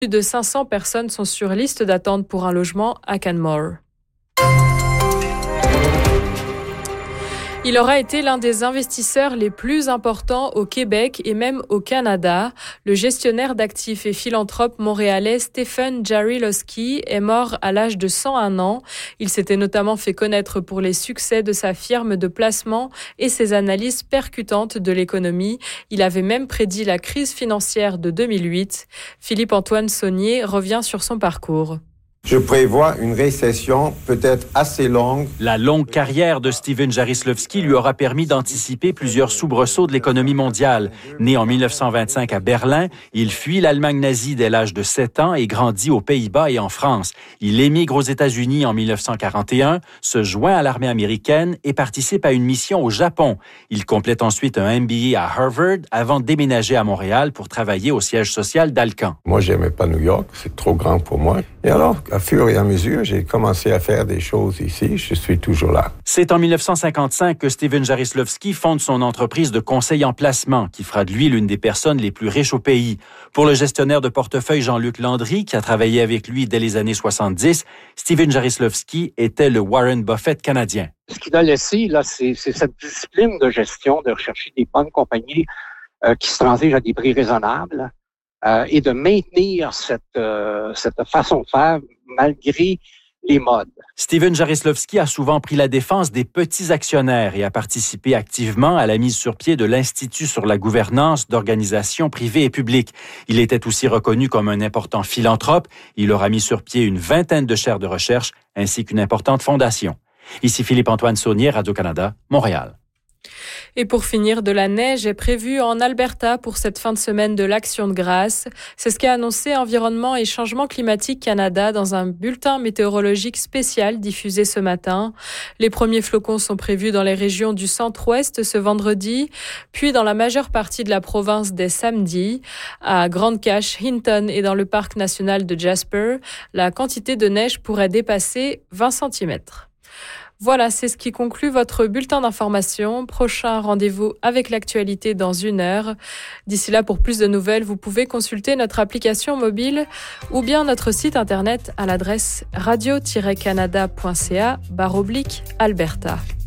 Plus de 500 personnes sont sur liste d'attente pour un logement à Canmore. Il aura été l'un des investisseurs les plus importants au Québec et même au Canada. Le gestionnaire d'actifs et philanthrope montréalais Stephen Jarislowski est mort à l'âge de 101 ans. Il s'était notamment fait connaître pour les succès de sa firme de placement et ses analyses percutantes de l'économie. Il avait même prédit la crise financière de 2008. Philippe-Antoine Saunier revient sur son parcours. Je prévois une récession peut-être assez longue. La longue carrière de Stephen Jarislowski lui aura permis d'anticiper plusieurs soubresauts de l'économie mondiale. Né en 1925 à Berlin, il fuit l'Allemagne nazie dès l'âge de 7 ans et grandit aux Pays-Bas et en France. Il émigre aux États-Unis en 1941, se joint à l'armée américaine et participe à une mission au Japon. Il complète ensuite un MBA à Harvard avant de déménager à Montréal pour travailler au siège social d'Alcan. Moi, j'aimais pas New York, c'est trop grand pour moi. Et alors, à fur et à mesure, j'ai commencé à faire des choses ici. Je suis toujours là. C'est en 1955 que Stephen Jarislowski fonde son entreprise de conseil en placement, qui fera de lui l'une des personnes les plus riches au pays. Pour le gestionnaire de portefeuille Jean-Luc Landry, qui a travaillé avec lui dès les années 70, Stephen Jarislowski était le Warren Buffett canadien. Ce qu'il a laissé, là, c'est cette discipline de gestion, de rechercher des bonnes compagnies qui se transigent à des prix raisonnables et de maintenir cette façon de faire malgré les modes. Stephen Jarislowski a souvent pris la défense des petits actionnaires et a participé activement à la mise sur pied de l'Institut sur la gouvernance d'organisations privées et publiques. Il était aussi reconnu comme un important philanthrope. Il aura mis sur pied une vingtaine de chaires de recherche ainsi qu'une importante fondation. Ici Philippe-Antoine Saunier, Radio-Canada, Montréal. Et pour finir, de la neige est prévue en Alberta pour cette fin de semaine de l'Action de grâce. C'est ce qu'a annoncé Environnement et Changement climatique Canada dans un bulletin météorologique spécial diffusé ce matin. Les premiers flocons sont prévus dans les régions du centre-ouest ce vendredi, puis dans la majeure partie de la province dès samedi. À Grande Cache, Hinton et dans le parc national de Jasper, la quantité de neige pourrait dépasser 20 cm. Voilà, c'est ce qui conclut votre bulletin d'information. Prochain rendez-vous avec l'actualité dans 1 heure. D'ici là, pour plus de nouvelles, vous pouvez consulter notre application mobile ou bien notre site internet à l'adresse radio-canada.ca/Alberta.